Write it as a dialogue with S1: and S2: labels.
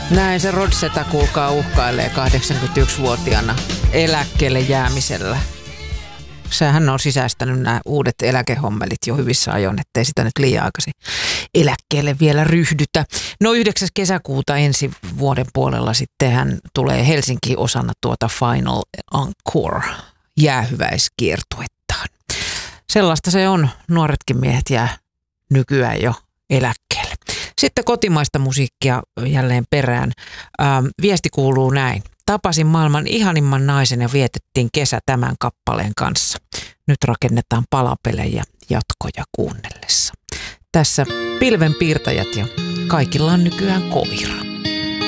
S1: Näin se Rodseta kuulkaa uhkailee 81-vuotiaana eläkkeelle jäämisellä. Sähän on sisäistänyt nämä uudet eläkehommelit jo hyvissä ajoin, ettei sitä nyt liian aikaisin eläkkeelle vielä ryhdytä. No 9. kesäkuuta ensi vuoden puolella sitten hän tulee Helsinkiin osana tuota Final Encore jäähyväiskiertuettaan. Sellaista se on. Nuoretkin miehet jää nykyään jo eläkkeelle. Sitten kotimaista musiikkia jälleen perään. Viesti kuuluu näin. Tapasin maailman ihanimman naisen ja vietettiin kesä tämän kappaleen kanssa. Nyt rakennetaan palapelejä jatkoja kuunnellessa. Tässä pilvenpiirtäjät ja kaikilla on nykyään koira.